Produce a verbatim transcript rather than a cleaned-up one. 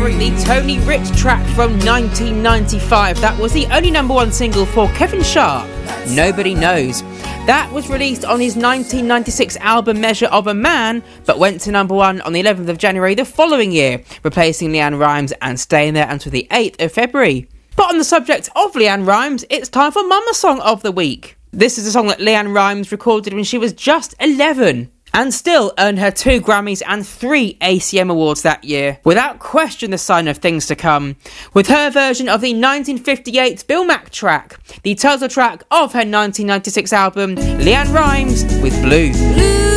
featuring the Tony Rich track from nineteen ninety-five. That was the only number one single for Kevin Sharp, Nobody Knows. That was released on his nineteen ninety-six album Measure of a Man, but went to number one on the eleventh of January the following year, replacing LeAnn Rimes and staying there until the eighth of February. But on the subject of LeAnn Rimes, it's time for Mama Song of the Week. This is a song that LeAnn Rimes recorded when she was just eleven, and still earned her two Grammys and three A C M Awards that year. Without question the sign of things to come, with her version of the nineteen fifty-eight Bill Mack track, the title track of her nineteen ninety-six album, LeAnn Rimes with Blue. Blue.